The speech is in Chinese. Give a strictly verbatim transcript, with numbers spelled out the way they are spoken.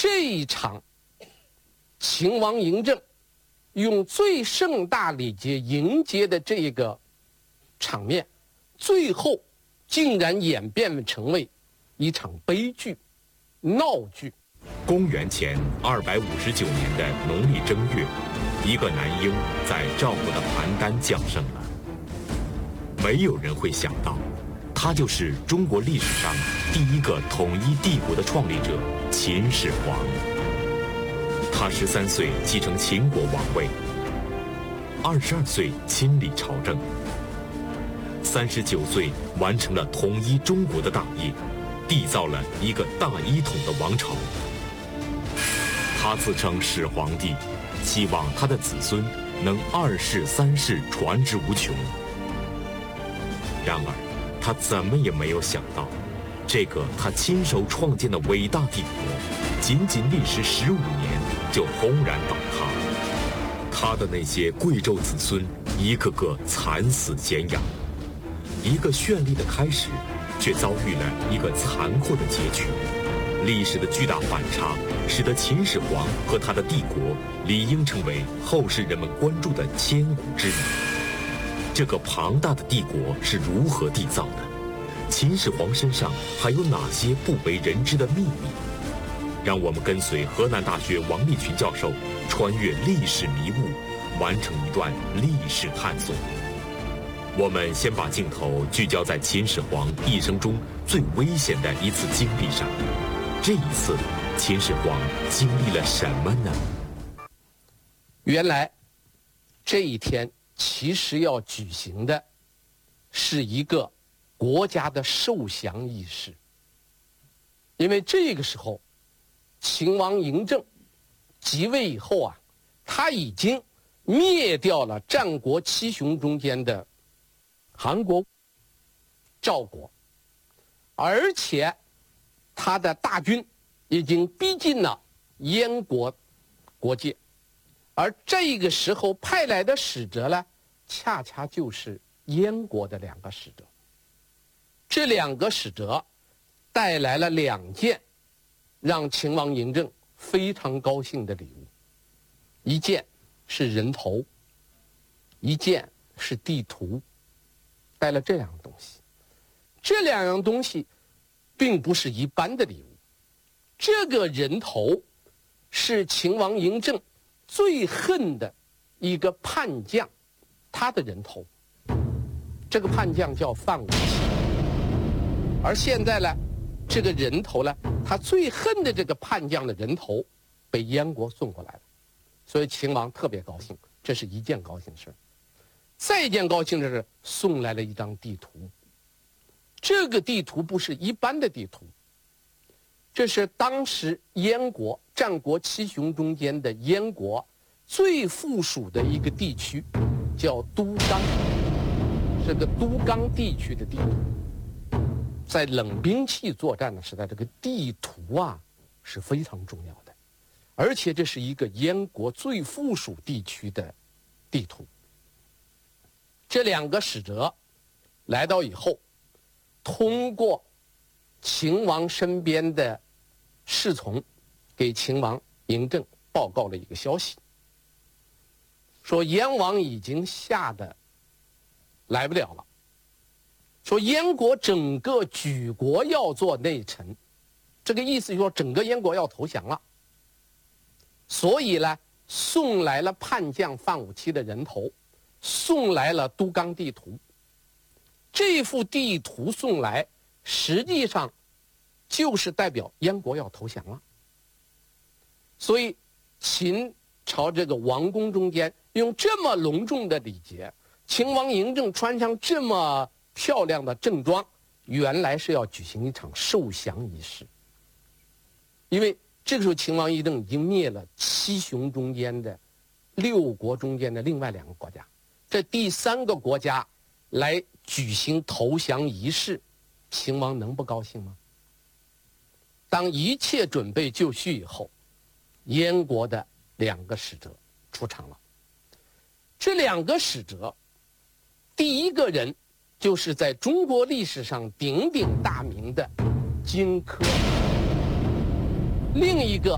这一场秦王嬴政用最盛大礼节迎接的这一个场面，最后竟然演变成为一场悲剧、闹剧。 公元前二百五十九年的农历正月，一个男婴在赵国的邯郸降生了。没有人会想到，他就是中国历史上第一个统一帝国的创立者秦始皇。他十三岁继承秦国王位，二十二岁亲理朝政，三十九岁完成了统一中国的大业，缔造了一个大一统的王朝。他自称始皇帝，希望他的子孙能二世三世传之无穷。然而，他怎么也没有想到，这个他亲手创建的伟大帝国，仅仅历时十五年就轰然倒塌。他的那些贵胄子孙，一个个惨死咸阳。一个绚丽的开始，却遭遇了一个残酷的结局。历史的巨大反差，使得秦始皇和他的帝国理应成为后世人们关注的千古之谜。这个庞大的帝国是如何缔造的？秦始皇身上还有哪些不为人知的秘密？让我们跟随河南大学王立群教授穿越历史迷雾，完成一段历史探索。我们先把镜头聚焦在秦始皇一生中最危险的一次经历上。这一次，秦始皇经历了什么呢？ 原来，这一天其实要举行的是一个国家的受降仪式，因为这个时候，秦王嬴政即位以后啊，他已经灭掉了战国七雄中间的韩国、赵国，而且他的大军已经逼近了燕国国界，而这个时候派来的使者呢，恰恰就是燕国的两个使者。这两个使者带来了两件让秦王嬴政非常高兴的礼物，一件是人头，一件是地图，带了这两样东西。这两样东西并不是一般的礼物，这个人头是秦王嬴政最恨的一个叛将，他的人头。这个叛将叫范无期，而现在呢，这个人头呢，他最恨的这个叛将的人头被燕国送过来了，所以秦王特别高兴，这是一件高兴事。再一件高兴的是送来了一张地图。这个地图不是一般的地图，这是当时燕国战国七雄中间的燕国最附属的一个地区，叫都纲，是个都纲地区的地图。在冷兵器作战的时代，这个地图啊是非常重要的，而且这是一个燕国最附属地区的地图。这两个使者来到以后，通过秦王身边的侍从给秦王嬴政报告了一个消息，说燕王已经吓得来不了了，说燕国整个举国要做内臣，这个意思就是说整个燕国要投降了，所以呢送来了叛将范无期的人头，送来了都纲地图。这幅地图送来，实际上就是代表燕国要投降了。所以秦朝这个王宫中间用这么隆重的礼节，秦王嬴政穿上这么漂亮的正装，原来是要举行一场受降仪式。因为这个时候秦王嬴政已经灭了七雄中间的六国中间的另外两个国家，这第三个国家来举行投降仪式，秦王能不高兴吗？当一切准备就绪以后，燕国的两个使者出场了。这两个使者，第一个人就是在中国历史上鼎鼎大名的荆轲，另一个